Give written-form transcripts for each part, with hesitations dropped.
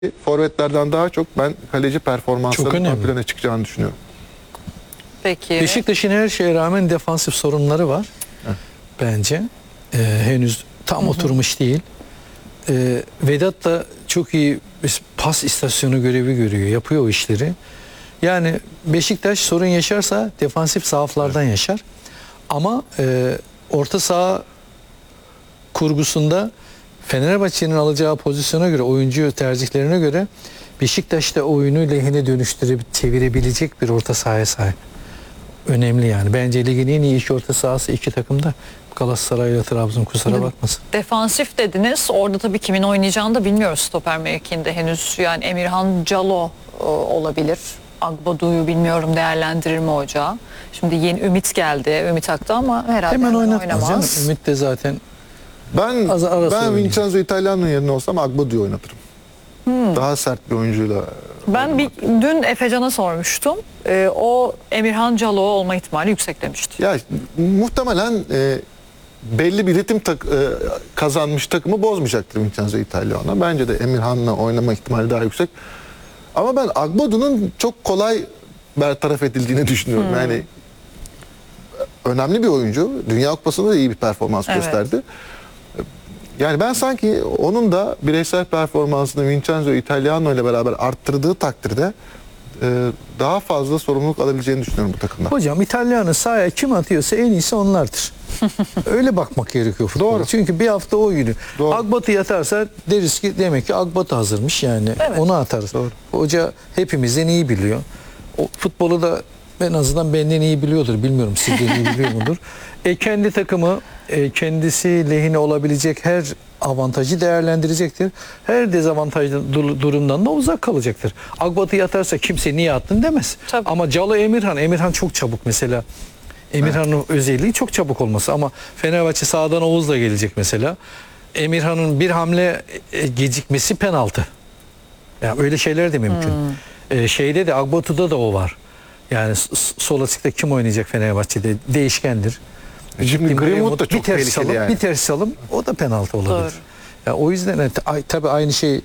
Forvetlerden daha çok ben kaleci performanslarının ön plana çıkacağını düşünüyorum. Peki. Beşiktaş'ın her şeye rağmen defansif sorunları var. Evet. Bence. Henüz tam oturmuş değil. Vedat da çok iyi pas istasyonu görevi görüyor. Yapıyor o işleri. Yani Beşiktaş sorun yaşarsa defansif zaaflardan yaşar. Ama orta saha kurgusunda Fenerbahçe'nin alacağı pozisyona göre, oyuncu tercihlerine göre Beşiktaş'ta oyunu lehine dönüştürüp çevirebilecek bir orta sahaya sahip. Önemli yani. Bence ligin en iyi iki orta sahası iki takımda. Galatasaray ile Trabzon, kusura bakmasın. Defansif dediniz. Orada tabii kimin oynayacağını da bilmiyoruz stoper mevkiinde henüz. Yani Emirhan Calo olabilir. Agbadu'yu bilmiyorum, değerlendirir mi hoca? Şimdi yeni Ümit geldi. Ümit Ak'ta ama herhalde hemen oynatmaz oynamaz. canım. Ümit de zaten Ben Vincenzo Italiano'nun yerine olsam Agbadu'yu oynatırım. Daha sert bir oyuncuyla. Ben dün Efecan'a sormuştum. O Emirhan Calo olma ihtimali yüksek demişti. Ya muhtemelen belli bir ritim kazanmış takımı bozmayacaktır Vincenzo Italiano. Bence de Emirhan'la oynama ihtimali daha yüksek. Ama ben Agbadu'nun çok kolay bertaraf edildiğini düşünüyorum. Yani önemli bir oyuncu. Dünya Kupası'nda da iyi bir performans gösterdi. Yani ben sanki onun da bireysel performansını Vincenzo Italiano ile beraber arttırdığı takdirde daha fazla sorumluluk alabileceğini düşünüyorum bu takımda. Hocam İtalyan'ı sahaya kim atıyorsa en iyisi onlardır. Öyle bakmak gerekiyor futbola. Doğru. Çünkü bir hafta o günü. Agbatı yatarsa deriz ki demek ki Agbatı hazırmış yani. Evet. Onu atarız. Doğru. Hoca hepimizden iyi biliyor. O futbolu da en azından benden iyi biliyordur. Bilmiyorum sizden iyi biliyor mudur? Kendi takımı kendisi lehine olabilecek her avantajı değerlendirecektir. Her dezavantajlı durumdan da uzak kalacaktır. Agbatı yatarsa kimse niye attın demez. Tabii. Ama Calo Emirhan çok çabuk mesela. Emirhan'ın özelliği çok çabuk olması ama Fenerbahçe sağdan Oğuz'la gelecek mesela. Emirhan'ın bir hamle gecikmesi penaltı. Yani öyle şeyler de mümkün. Şeyde de Agbatu'da da o var. Yani sol açıkta kim oynayacak Fenerbahçe'de değişkendir. Şimdi Greenwood da çok tehlikeli yani. Bir ters salım o da penaltı olabilir. Doğru. Yani o yüzden tabii aynı şey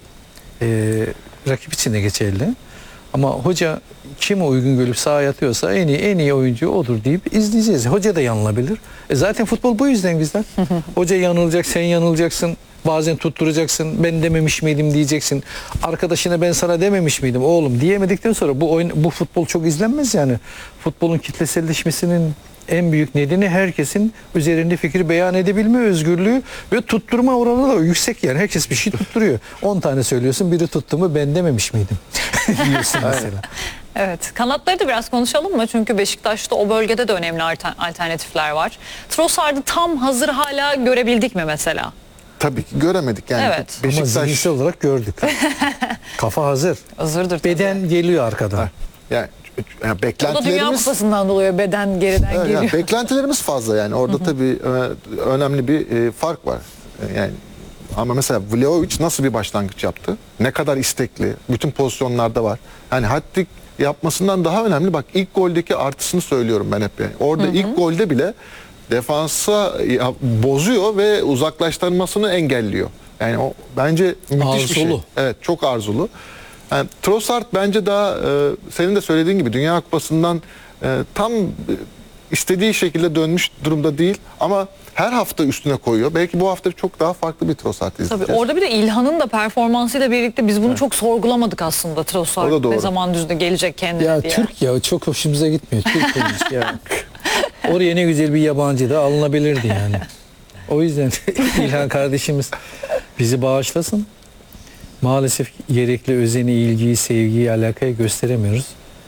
rakip için de geçerli. Ama hoca kime uygun görüp sahaya atıyorsa en iyi oyuncu odur deyip izleyeceğiz. Hoca da yanılabilir. Zaten futbol bu yüzden bizden. Hoca yanılacak, sen yanılacaksın. Bazen tutturacaksın. Ben dememiş miydim diyeceksin. Arkadaşına ben sana dememiş miydim oğlum diyemedikten sonra bu futbol çok izlenmez yani. Futbolun kitleselleşmesinin en büyük nedeni herkesin üzerinde fikir beyan edebilme özgürlüğü ve tutturma oranı da yüksek yani. Herkes bir şey tutturuyor. 10 tane söylüyorsun, biri tuttu mu ben dememiş miydim diyorsun mesela. Evet. Kanatları da biraz konuşalım mı? Çünkü Beşiktaş'ta o bölgede de önemli alternatifler var. Trossard'ı tam hazır hala görebildik mi mesela? Tabii ki göremedik yani. Evet. Ama zihinsel olarak gördük. Kafa hazır. Hazırdır tabii. Beden geliyor arkadan. Yani O da Dünya beklentilerimiz Kupası'ndan dolayı beden geriden evet, geliyor. yani beklentilerimiz fazla yani. Orada tabii önemli bir fark var. Yani ama mesela Vlahovic nasıl bir başlangıç yaptı? Ne kadar istekli. Bütün pozisyonlarda var. Yani hat-trick yapmasından daha önemli. Bak ilk goldeki artısını söylüyorum ben hep. Yani. Orada ilk golde bile defansa bozuyor ve uzaklaştırmasını engelliyor. Yani o bence müthiş bir şey. Evet, çok arzulu. Yani Trossard bence daha senin de söylediğin gibi Dünya Kupası'ndan tam istediği şekilde dönmüş durumda değil ama her hafta üstüne koyuyor. Belki bu hafta çok daha farklı bir Trossard izleyeceğiz. Tabii orada bir de İlhan'ın da performansıyla birlikte biz bunu çok sorgulamadık aslında. Trossard ne zaman düzde gelecek kendine ya diye. Türk ya çok hoşumuza gitmiyor. Türk olmuş ya. Oraya ne güzel bir yabancı da alınabilirdi yani. O yüzden İlhan kardeşimiz bizi bağışlasın. Maalesef gerekli özeni, ilgiyi, sevgiyi, alakayı gösteremiyoruz.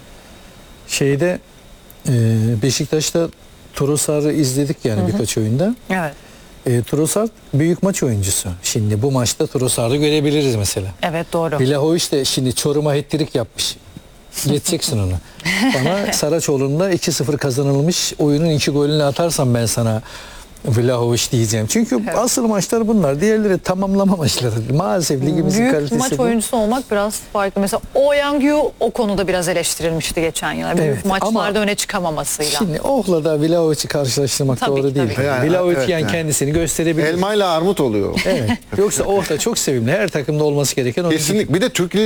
Beşiktaş'ta Trossard'ı izledik yani birkaç oyunda. Evet. Trossard büyük maç oyuncusu. Şimdi bu maçta Trossard'ı görebiliriz mesela. Evet doğru. Vlahovic de şimdi Çorum'a hat-trick yapmış. Geçeceksin onu. Bana Saraçoğlu'nda 2-0 kazanılmış oyunun 2 golünü atarsam ben sana Vlahovic diyeceğim. Çünkü Evet. asıl maçlar bunlar. Diğerleri tamamlama maçları. Maalesef ligimizin Büyük kalitesi maç bu. oyuncusu olmak biraz farklı. Mesela Oyangyu o konuda biraz eleştirilmişti geçen yıl. Büyük Evet, maçlarda ama öne çıkamamasıyla. Şimdi Oh'la da Vlahovic'i karşılaştırmak Tabii doğru ki, değil. tabii ki. Yani, Vlahovic evet, yani yani. kendisini gösterebilir. Elma ile armut oluyor. Evet. Yoksa Oh da çok sevimli. Her takımda olması gereken oyuncu. Kesinlikle. Bir de Türk